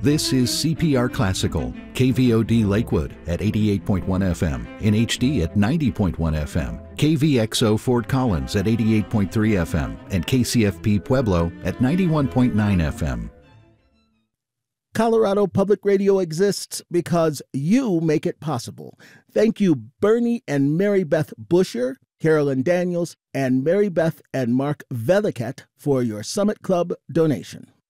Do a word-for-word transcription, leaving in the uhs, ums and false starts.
This is C P R Classical, K V O D Lakewood at eighty-eight point one F M, in H D at ninety point one F M, K V X O Fort Collins at eighty-eight point three F M, and K C F P Pueblo at ninety-one point nine F M. Colorado Public Radio exists because you make it possible. Thank you, Bernie and Mary Beth Busher, Carolyn Daniels, and Mary Beth and Mark Veliket for your Summit Club donation.